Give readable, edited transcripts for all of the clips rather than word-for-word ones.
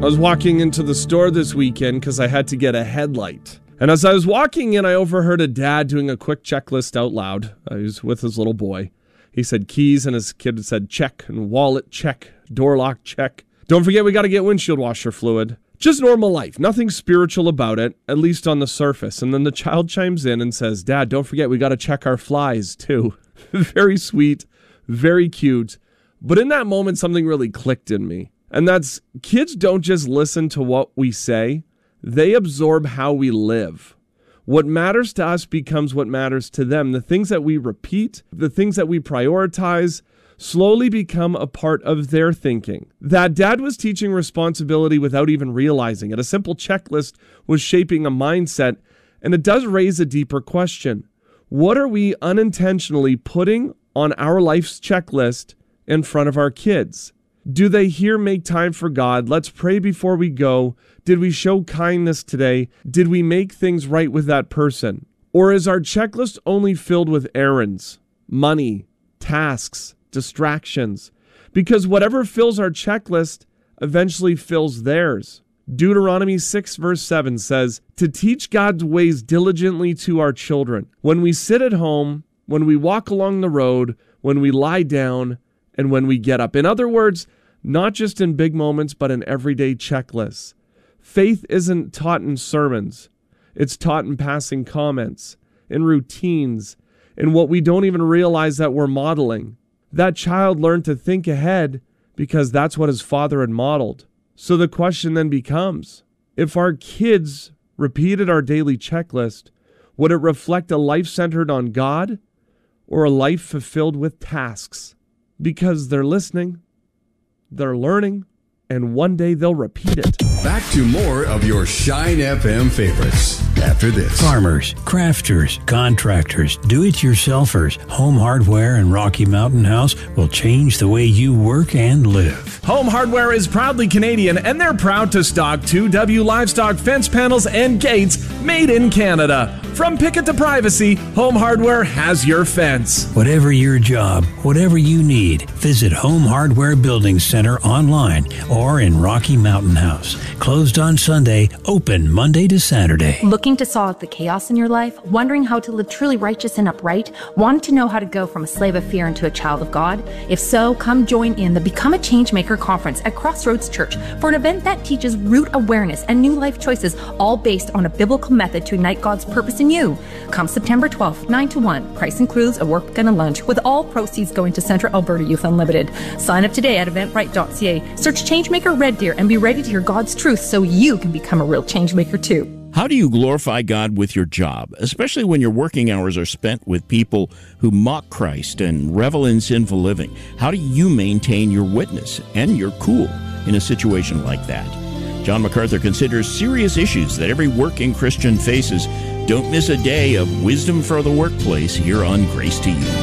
was walking into the store this weekend because I had to get a headlight. And as I was walking in, I overheard a dad doing a quick checklist out loud. He was with his little boy. He said keys, and his kid said check, and wallet check, door lock check. Don't forget we got to get windshield washer fluid. Just normal life, nothing spiritual about it, at least on the surface. And then the child chimes in and says, Dad, don't forget we got to check our flies too. Very sweet, very cute. But in that moment, something really clicked in me. And that's, kids don't just listen to what we say, they absorb how we live. What matters to us becomes what matters to them. The things that we repeat, the things that we prioritize, slowly become a part of their thinking. That dad was teaching responsibility without even realizing it. A simple checklist was shaping a mindset, and it does raise a deeper question. What are we unintentionally putting on our life's checklist in front of our kids? Do they hear make time for God? Let's pray before we go. Did we show kindness today? Did we make things right with that person? Or is our checklist only filled with errands, money, tasks, distractions? Because whatever fills our checklist eventually fills theirs. Deuteronomy 6 verse 7 says, to teach God's ways diligently to our children. When we sit at home, when we walk along the road, when we lie down, and when we get up. In other words, not just in big moments, but in everyday checklists. Faith isn't taught in sermons. It's taught in passing comments, in routines, in what we don't even realize that we're modeling. That child learned to think ahead because that's what his father had modeled. So the question then becomes, if our kids repeated our daily checklist, would it reflect a life centered on God or a life fulfilled with tasks? Because they're listening, they're learning, and one day they'll repeat it. Back to more of your Shine FM favorites after this. Farmers, crafters, contractors, do-it-yourselfers, Home Hardware and Rocky Mountain House will change the way you work and live. Home Hardware is proudly Canadian, and they're proud to stock 2W livestock fence panels and gates made in Canada. From picket to privacy, Home Hardware has your fence. Whatever your job, whatever you need, visit Home Hardware Building Center online or in Rocky Mountain House. Closed on Sunday, open Monday to Saturday. Looking to solve the chaos in your life? Wondering how to live truly righteous and upright? Wanting to know how to go from a slave of fear into a child of God? If so, come join in the Become a Changemaker Conference at Crossroads Church for an event that teaches root awareness and new life choices, all based on a biblical method to ignite God's purpose in you. Come September 12th, 9 to 1. Price includes a work and a lunch, with all proceeds going to Central Alberta Youth Unlimited. Sign up today at eventbrite.ca. Search Changemaker Red Deer and be ready to hear God's truth so you can become a real changemaker too. How do you glorify God with your job, especially when your working hours are spent with people who mock Christ and revel in sinful living? How do you maintain your witness and your cool in a situation like that? John MacArthur considers serious issues that every working Christian faces. Don't miss a day of wisdom for the workplace here on Grace to You.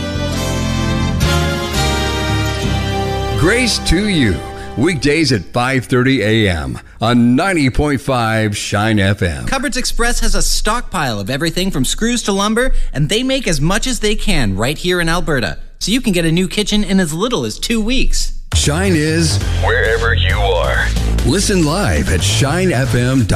Grace to You, weekdays at 5:30 a.m. on 90.5 Shine FM. Cupboards Express has a stockpile of everything from screws to lumber, and they make as much as they can right here in Alberta. So you can get a new kitchen in as little as 2 weeks. Shine is wherever you are. Listen live at shinefm.com.